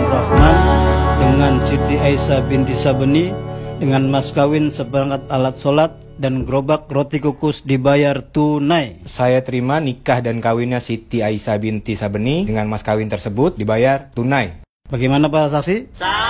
Rahman dengan Siti Aisyah binti Sabeni dengan mas kawin seperangkat alat sholat dan gerobak roti kukus dibayar tunai. Saya terima nikah dan kawinnya Siti Aisyah binti Sabeni dengan mas kawin tersebut dibayar tunai. Bagaimana para saksi?